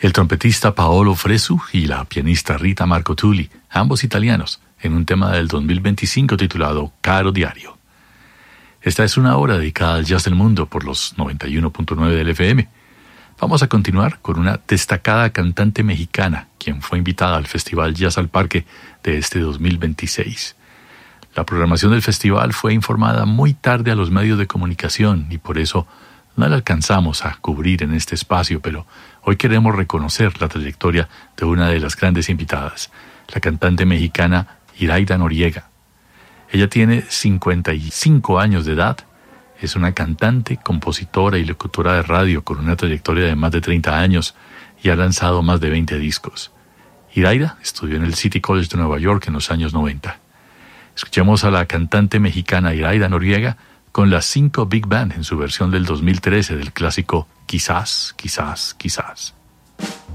el trompetista Paolo Fresu y la pianista Rita Marcotulli, ambos italianos, en un tema del 2025 titulado Caro Diario. Esta es una hora dedicada al jazz del mundo por los 91.9 del FM. Vamos a continuar con una destacada cantante mexicana, quien fue invitada al Festival Jazz al Parque de este 2026. La programación del festival fue informada muy tarde a los medios de comunicación y por eso no la alcanzamos a cubrir en este espacio, pero hoy queremos reconocer la trayectoria de una de las grandes invitadas, la cantante mexicana Iraida Noriega. Ella tiene 55 años de edad, es una cantante, compositora y locutora de radio con una trayectoria de más de 30 años y ha lanzado más de 20 discos. Iraida estudió en el City College de Nueva York en los años 90. Escuchemos a la cantante mexicana Iraida Noriega con las 5 Big Band en su versión del 2013 del clásico Quizás, quizás, quizás.